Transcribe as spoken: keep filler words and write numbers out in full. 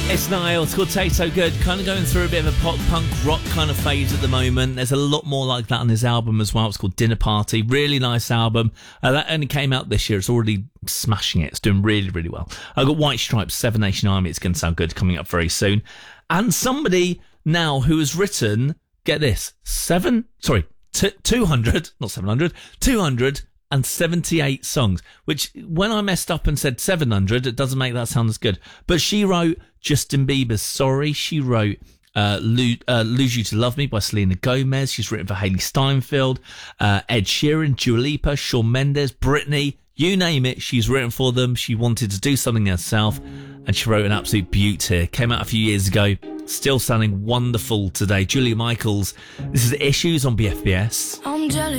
It's Niall. It's called Taste So Good. Kind of going through a bit of a pop punk rock kind of phase at the moment. There's a lot more like that on his album as well. It's called Dinner Party. Really nice album. Uh, that only came out this year. It's already smashing it. It's doing really, really well. I've got White Stripes, Seven Nation Army. It's going to sound good coming up very soon. And somebody now who has written, get this, seven, sorry, t- two hundred, not seven hundred, two hundred and seventy-eight songs, which when I messed up and said seven hundred, it doesn't make that sound as good. But she wrote Justin Bieber's Sorry. She wrote uh, Lo- uh, Lose You to Love Me by Selena Gomez. She's written for Hailey Steinfeld, uh, Ed Sheeran, Dua Lipa, Shawn Mendes, Britney, you name it. She's written for them. She wanted to do something herself, and she wrote an absolute beaut here. Came out a few years ago. Still sounding wonderful today. Julia Michaels. This is Issues on B F B S. I'm jealous.